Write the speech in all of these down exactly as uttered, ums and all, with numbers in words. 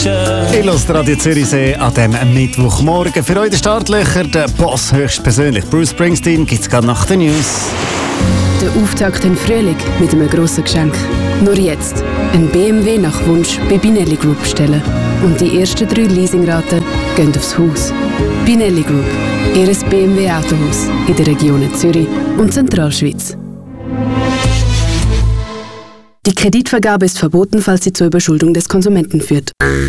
Ich höre Radio Zürichsee an diesem Mittwochmorgen. Für euch die Startlöcher, der Boss höchstpersönlich. Bruce Springsteen gibt es gerade nach den News. Der Auftakt in den Frühling mit einem grossen Geschenk. Nur jetzt ein B M W nach Wunsch bei Binelli Group bestellen. Und die ersten drei Leasingraten gehen aufs Haus. Binelli Group, Ihr B M W-Autohaus in den Regionen Zürich und Zentralschweiz. Die Kreditvergabe ist verboten, falls sie zur Überschuldung des Konsumenten führt.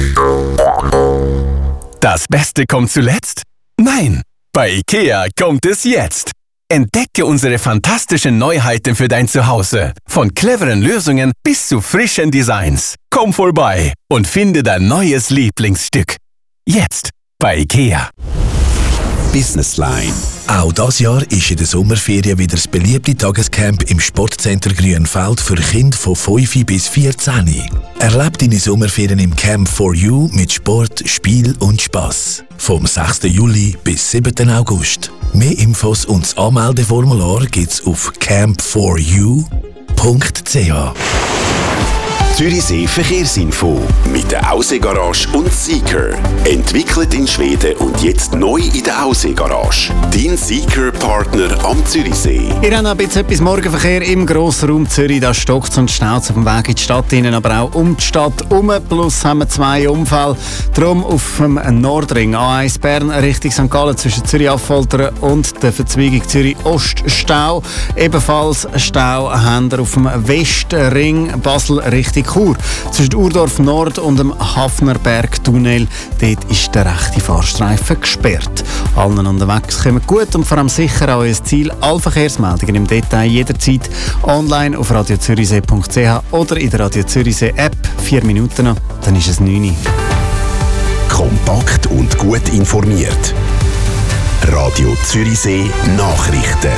Das Beste kommt zuletzt? Nein, bei IKEA kommt es jetzt. Entdecke unsere fantastischen Neuheiten für dein Zuhause. Von cleveren Lösungen bis zu frischen Designs. Komm vorbei und finde dein neues Lieblingsstück. Jetzt bei IKEA. Business Line. Auch dieses Jahr ist in der Sommerferien wieder das beliebte Tagescamp im Sportcenter Grünfeld für Kinder von fünf bis vierzehn. Erlebt deine Sommerferien im Camp for You mit Sport, Spiel und Spass. Vom sechsten Juli bis siebten August. Mehr Infos und das Anmeldeformular gibt's auf camp for you punkt c h. Zürichsee Verkehrsinfo mit der Aussee-Garage und Seeker. Entwickelt in Schweden und jetzt neu in der Aussee-Garage. Dein Seeker-Partner am Zürichsee. Ihr habt noch ein bisschen etwas Morgenverkehr im Grossraum Zürich. Da stockt und staut auf dem Weg in die Stadt hinein, aber auch um die Stadt herum. Plus haben wir zwei Unfälle. Darum auf dem Nordring A eins Bern Richtung Sankt Gallen zwischen Zürich-Affoltern und der Verzweigung Zürich-Ost-Stau. Ebenfalls Stau haben wir auf dem Westring Basel Richtung Chur. Zwischen Urdorf Nord und dem Hafnerberg-Tunnel. Dort ist der rechte Fahrstreifen gesperrt. Allen unterwegs kommen gut und vor allem sicher an euer Ziel. Alle Verkehrsmeldungen im Detail jederzeit online auf radio zürichsee punkt c h oder in der Radio Zürichsee App. Vier Minuten noch, dann ist es neun Uhr. Kompakt und gut informiert. Radio Zürichsee Nachrichten.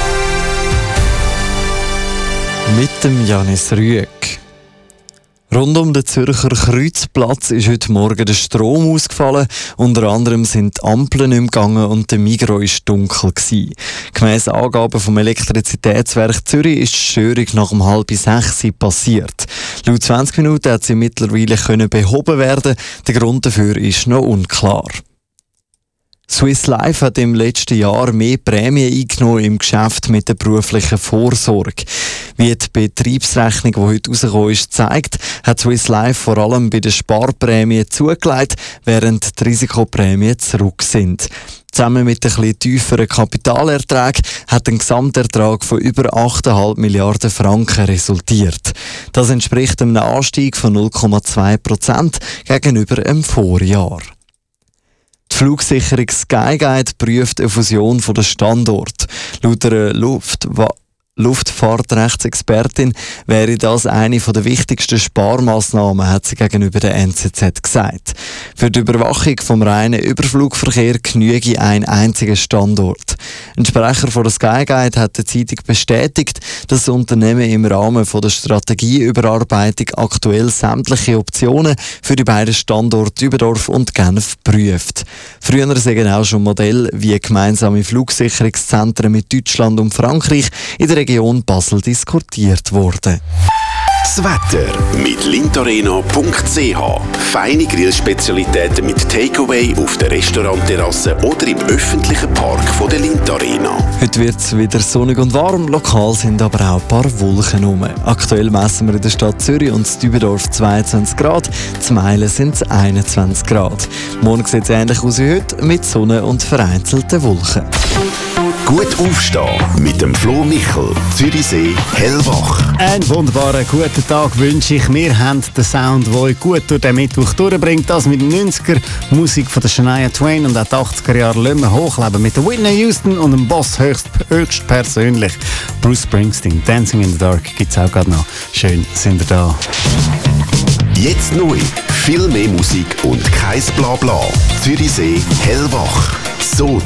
Mit dem Janis Rüegg. Rund um den Zürcher Kreuzplatz ist heute Morgen der Strom ausgefallen. Unter anderem sind die Ampeln nicht mehr gegangen und der Migros war dunkel gewesen. Gemäss Angaben vom Elektrizitätswerk Zürich ist die Störung nach um halb sechs passiert. Laut zwanzig Minuten hat sie mittlerweile können behoben werden. Der Grund dafür ist noch unklar. Swiss Life hat im letzten Jahr mehr Prämien eingenommen im Geschäft mit der beruflichen Vorsorge. Wie die Betriebsrechnung, die heute rausgekommen ist, zeigt, hat Swiss Life vor allem bei den Sparprämien zugelegt, während die Risikoprämien zurück sind. Zusammen mit ein bisschen tieferen Kapitalerträgen hat ein Gesamtertrag von über acht Komma fünf Milliarden Franken resultiert. Das entspricht einem Anstieg von null Komma zwei Prozent gegenüber dem Vorjahr. Die Flugsicherung Skyguide prüft eine Fusion der Standorte. Laut einer Luftwa- Luftfahrtrechtsexpertin wäre das eine der wichtigsten Sparmaßnahmen, hat sie gegenüber der N Z Z gesagt. Für die Überwachung vom reinen Überflugverkehr genüge ein einziger Standort. Ein Sprecher von der Skyguide hat der Zeitung bestätigt, dass das Unternehmen im Rahmen von der Strategieüberarbeitung aktuell sämtliche Optionen für die beiden Standorte Dübendorf und Genf prüft. Früher seien auch schon Modelle wie gemeinsame Flugsicherungszentren mit Deutschland und Frankreich in der Region Basel diskutiert worden. Das Wetter mit lintoreno punkt c h. Feine Grillspezialitäten mit Takeaway auf der Restaurantterrasse oder im öffentlichen Park von der Lindt Arena. Heute wird es wieder sonnig und warm, lokal sind aber auch ein paar Wolken herum. Aktuell messen wir in der Stadt Zürich und in Dübendorf zweiundzwanzig Grad, in Meilen sind es einundzwanzig Grad. Morgen sieht es ähnlich aus wie heute, mit Sonne und vereinzelten Wolken. Gut aufstehen mit dem Flo Michel, Zürichsee hellwach. Einen wunderbaren guten Tag wünsche ich. Wir haben den Sound, der euch gut durch den Mittwoch durchbringt. Das mit neunziger Musik von der Shania Twain und auch die achtziger Jahre lassen wir hochleben mit der Whitney Houston und dem Boss höchst, höchst persönlich. Bruce Springsteen, Dancing in the Dark gibt es auch gerade noch. Schön, sind ihr da. Jetzt neu, viel mehr Musik und kein Blabla. Zürichsee hellwach. So